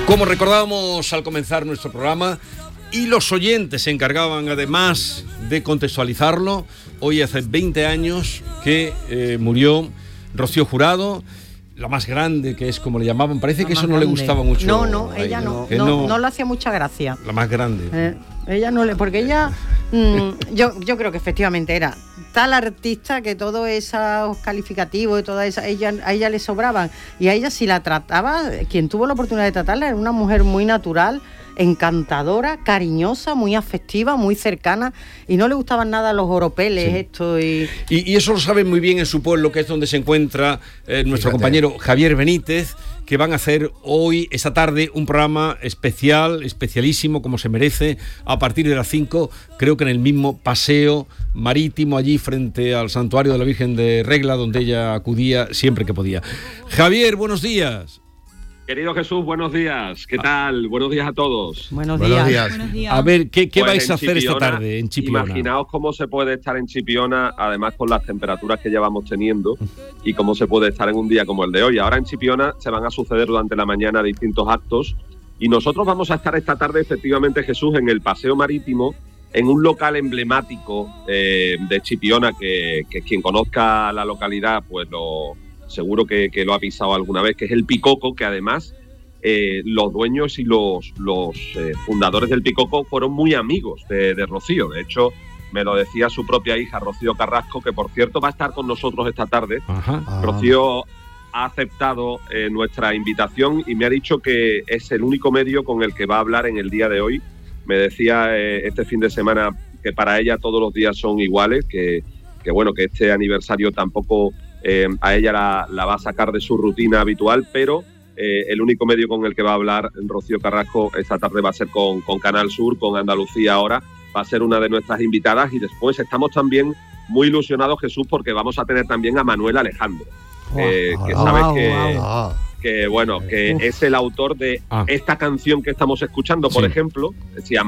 Como recordábamos al comenzar nuestro programa, y los oyentes se encargaban además de contextualizarlo, hoy hace 20 años que murió Rocío Jurado, la más grande, que es como le llamaban. Parece que eso no le gustaba mucho. No, ella no le hacía mucha gracia. La más grande. Ella no le... Porque ella... yo creo que efectivamente era tal artista que todos esos calificativos y toda esa... a ella le sobraban. Y a ella, si la trataba, quien tuvo la oportunidad de tratarla era una mujer muy natural, encantadora, cariñosa, muy afectiva, muy cercana, y no le gustaban nada los oropeles, sí. Esto y eso lo saben muy bien en su pueblo, que es donde se encuentra nuestro compañero Javier Benítez, que van a hacer hoy, esta tarde, un programa especialísimo, como se merece, a partir de las 5, creo que en el mismo paseo marítimo, allí frente al santuario de la Virgen de Regla, donde ella acudía siempre que podía. Javier, buenos días. Querido Jesús, buenos días. ¿Qué tal? Buenos días a todos. Buenos días. A ver, ¿qué vais a hacer esta tarde en Chipiona? Imaginaos cómo se puede estar en Chipiona, además con las temperaturas que ya vamos teniendo, y cómo se puede estar en un día como el de hoy. Ahora en Chipiona se van a suceder durante la mañana distintos actos, y nosotros vamos a estar esta tarde, efectivamente, Jesús, en el Paseo Marítimo, en un local emblemático de Chipiona, que quien conozca la localidad, pues seguro que lo ha pisado alguna vez, que es el Picoco, que además los dueños y los fundadores del Picoco fueron muy amigos de Rocío. De hecho, me lo decía su propia hija, Rocío Carrasco, que por cierto va a estar con nosotros esta tarde. Rocío ha aceptado nuestra invitación y me ha dicho que es el único medio con el que va a hablar en el día de hoy. Me decía este fin de semana que para ella todos los días son iguales, que bueno, que este aniversario tampoco a ella la va a sacar de su rutina habitual, pero el único medio con el que va a hablar Rocío Carrasco esta tarde va a ser con Canal Sur, con Andalucía Ahora, va a ser una de nuestras invitadas, y después estamos también muy ilusionados, Jesús, porque vamos a tener también a Manuel Alejandro, que sabes que bueno, que es el autor de esta canción que estamos escuchando, por ejemplo, se llama